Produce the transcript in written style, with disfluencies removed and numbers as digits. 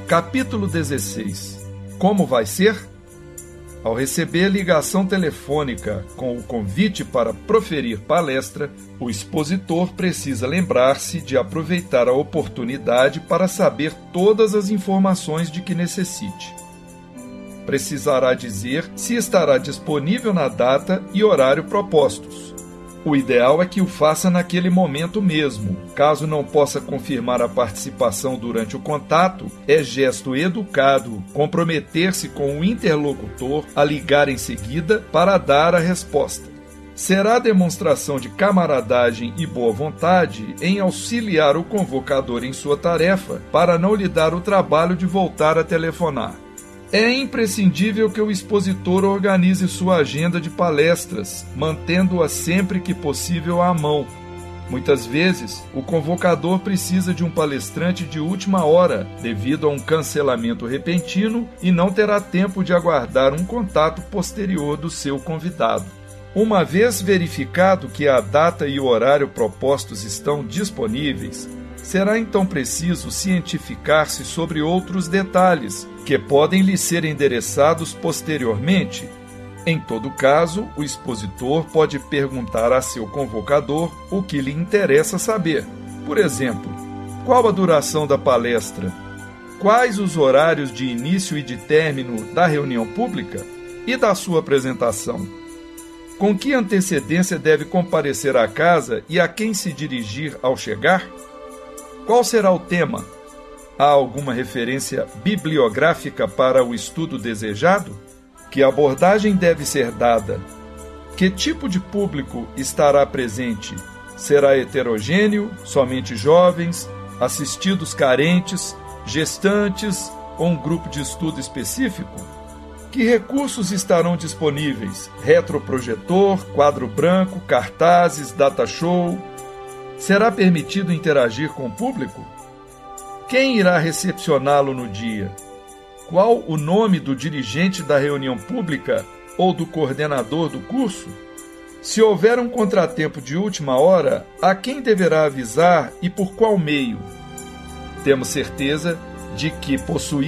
Capítulo 16. Como vai ser? Ao receber ligação telefônica com o convite para proferir palestra, o expositor precisa lembrar-se de aproveitar a oportunidade para saber todas as informações de que necessite. Precisará dizer se estará disponível na data e horário propostos. O ideal é que o faça naquele momento mesmo. Caso não possa confirmar a participação durante o contato, é gesto educado comprometer-se com o interlocutor a ligar em seguida para dar a resposta. Será demonstração de camaradagem e boa vontade em auxiliar o convocador em sua tarefa para não lhe dar o trabalho de voltar a telefonar. É imprescindível que o expositor organize sua agenda de palestras, mantendo-a sempre que possível à mão. Muitas vezes, o convocador precisa de um palestrante de última hora, devido a um cancelamento repentino, e não terá tempo de aguardar um contato posterior do seu convidado. Uma vez verificado que a data e o horário propostos estão disponíveis, será então preciso cientificar-se sobre outros detalhes, que podem lhe ser endereçados posteriormente. Em todo caso, o expositor pode perguntar a seu convocador o que lhe interessa saber. Por exemplo, qual a duração da palestra? Quais os horários de início e de término da reunião pública e da sua apresentação? Com que antecedência deve comparecer à casa e a quem se dirigir ao chegar? Qual será o tema? Há alguma referência bibliográfica para o estudo desejado? Que abordagem deve ser dada? Que tipo de público estará presente? Será heterogêneo, somente jovens, assistidos carentes, gestantes ou um grupo de estudo específico? Que recursos estarão disponíveis? Retroprojetor, quadro branco, cartazes, data show? Será permitido interagir com o público? Quem irá recepcioná-lo no dia? Qual o nome do dirigente da reunião pública ou do coordenador do curso? Se houver um contratempo de última hora, a quem deverá avisar e por qual meio? Temos certeza de que possuir